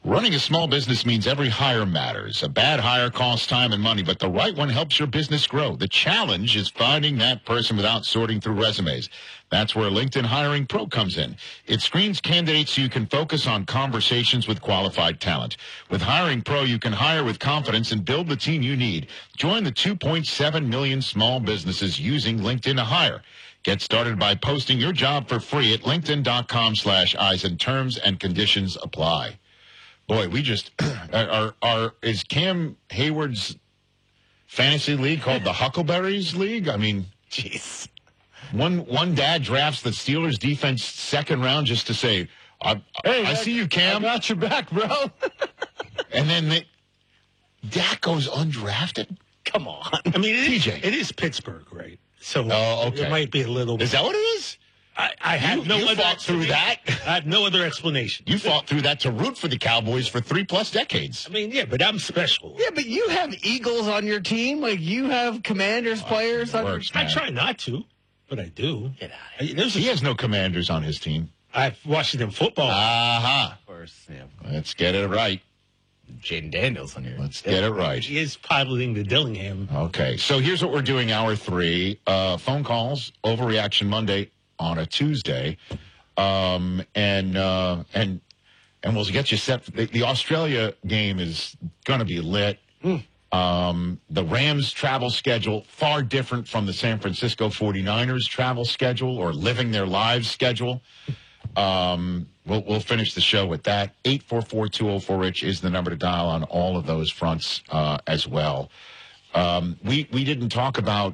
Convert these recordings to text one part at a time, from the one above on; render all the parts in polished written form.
Running a small business means every hire matters. A bad hire costs time and money, but the right one helps your business grow. The challenge is finding that person without sorting through resumes. That's where LinkedIn Hiring Pro comes in. It screens candidates so you can focus on conversations with qualified talent. With Hiring Pro, you can hire with confidence and build the team you need. Join the 2.7 million small businesses using LinkedIn to hire. Get started by posting your job for free at linkedin.com/Eisen. Terms and conditions apply. Boy, we just is Cam Hayward's fantasy league called the Huckleberries League? I mean, jeez. One dad drafts the Steelers defense second round just to say, I see you, Cam. I got your back, bro. And then Dak goes undrafted? Come on. I mean, it is Pittsburgh, right? So okay. It might be a little. Is that what it is? I had no other fought through that. I had no other explanation. You fought through that to root for the Cowboys for 3+ decades. I mean, yeah, but I'm special. Yeah, but you have Eagles on your team. Like, you have Commanders players on your team. I try not to, but I do. Get out of here. He has no Commanders on his team. I've Washington football. Of course, yeah. Let's get it right. Jaden Daniels on your team. Let's get it right. He is piloting the Dillingham. Okay, so here's what we're doing, hour 3. Phone calls, Overreaction Monday on a Tuesday. And we'll get you set. The Australia game is going to be lit. The Rams travel schedule, far different from the San Francisco 49ers travel schedule or living their lives schedule. We'll finish the show with that. 844-204-RICH is the number to dial on all of those fronts as well. We didn't talk about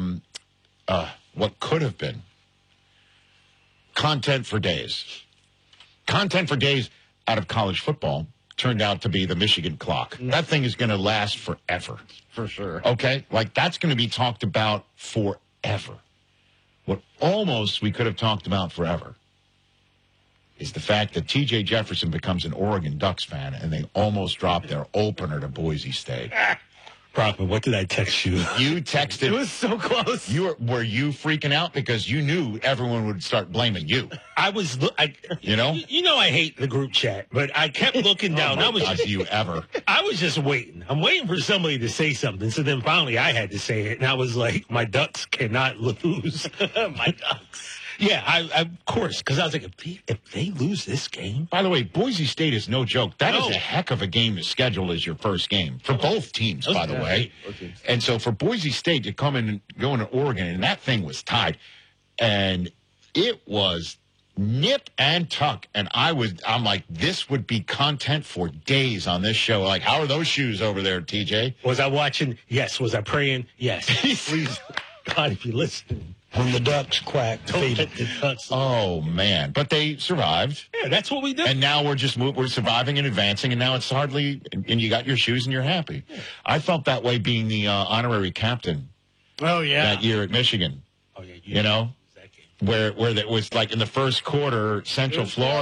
what could have been content for days. Content for days out of college football turned out to be the Michigan clock. That thing is going to last forever. For sure. Okay? Like, that's going to be talked about forever. What almost we could have talked about forever is the fact that T.J. Jefferson becomes an Oregon Ducks fan, and they almost dropped their opener to Boise State. Brockman, what did I text you? You texted. It was so close. Were you freaking out because you knew everyone would start blaming you? I was, you know? You know I hate the group chat, but I kept looking down. Oh my God, you ever? I was just waiting. I'm waiting for somebody to say something. So then finally I had to say it, and I was like, my Ducks cannot lose. My Ducks. Yeah, of course, because I was like, if they lose this game. By the way, Boise State is no joke. That is a heck of a game to schedule as your first game for both teams, by the way. Okay. And so for Boise State to come in and go into Oregon, and that thing was tied, and it was nip and tuck. And I'm like, this would be content for days on this show. Like, how are those shoes over there, TJ? Was I watching? Yes. Was I praying? Yes. Please, God, if you listen. When the Ducks quack, faded. Oh, man. But they survived. Yeah, that's what we do. And now we're surviving and advancing, and now it's hardly, and you got your shoes and you're happy. Yeah. I felt that way being the honorary captain that year at Michigan. Oh, yeah. You know? Where it was like in the first quarter, Central Florida.